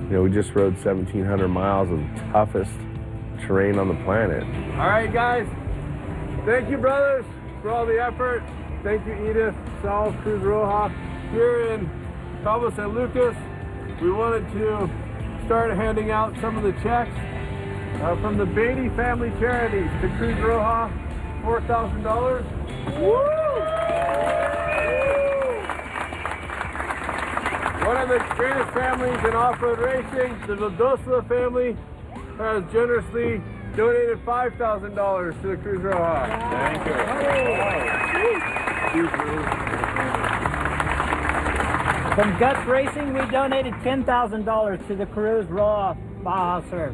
You know, we just rode 1,700 miles of the toughest terrain on the planet. All right, guys. Thank you, brothers, for all the effort. Thank you, Edith, Sal, Cruz Roja. Here in Cabo San Lucas, we wanted to start handing out some of the checks from the Beatty Family Charities to Cruz Roja, $4,000. One of the greatest families in off-road racing, the Vildosa family, has generously donated $5,000 to the Cruz Roja. Thank you. From Guts Racing, we donated $10,000 to the Cruz Roja Baja Surf.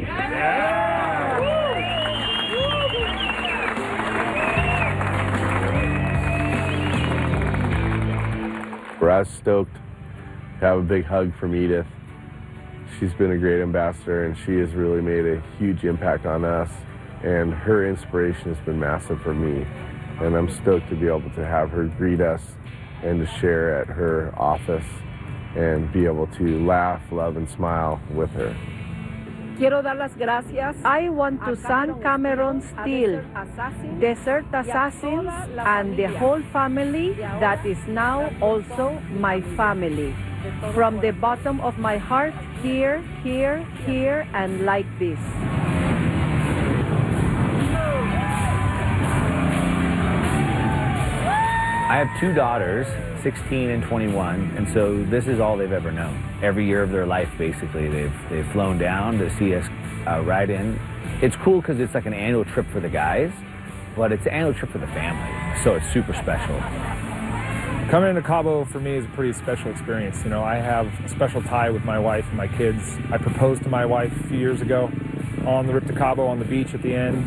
We're stoked to have a big hug from Edith. She's been a great ambassador, and she has really made a huge impact on us, and her inspiration has been massive for me. And I'm stoked to be able to have her greet us and to share at her office and be able to laugh, love, and smile with her. Quiero dar las gracias. I want to thank Cameron Steele, Desert Assassins, and the whole family that is now also my family. From the bottom of my heart, here, here, here, and like this. I have two daughters, 16 and 21, and so this is all they've ever known. Every year of their life, basically, they've flown down to see us ride in. It's cool because it's like an annual trip for the guys, but it's an annual trip for the family, so it's super special. Coming into Cabo for me is a pretty special experience. You know, I have a special tie with my wife and my kids. I proposed to my wife a few years ago on the Rip to Cabo on the beach at the end.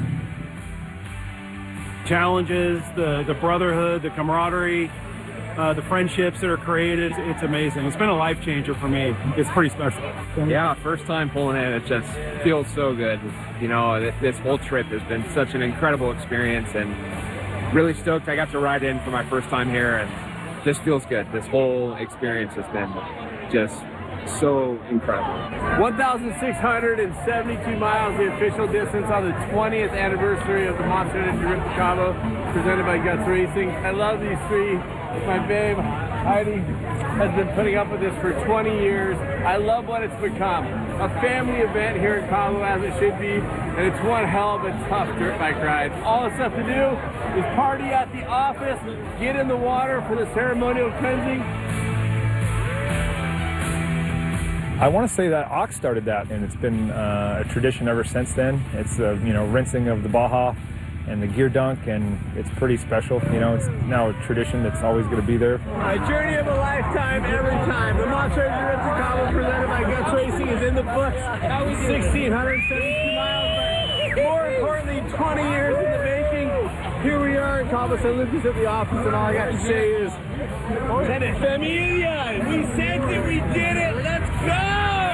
Challenges, the brotherhood, the camaraderie, the friendships that are created, it's amazing. It's been a life changer for me. It's pretty special. Yeah, first time pulling in, it just feels so good. You know, this whole trip has been such an incredible experience, and really stoked I got to ride in for my first time here, and just feels good. This whole experience has been just so incredible. 1,672 miles, the official distance on the 20th anniversary of the Monster Energy Rip to Cabo, presented by Guts Racing. I love these three. My babe, Heidi, has been putting up with this for 20 years. I love what it's become. A family event here in Cabo, as it should be, and it's one hell of a tough dirt bike ride. All that's left to do is party at the office, get in the water for the ceremonial cleansing. I want to say that Ox started that, and it's been a tradition ever since then. It's the rinsing of the Baja and the gear dunk, and it's pretty special. You know, it's now a tradition that's always going to be there. A journey of a lifetime every time. The Monster Energy Rip to Cabo, presented by Guts Racing, is in the books. That was 1,672 miles, but more importantly, 20 years in the making. Here we are in Cabo San Lucas at the office, and all I got to say is, Familia! We said that we did it! Let's go!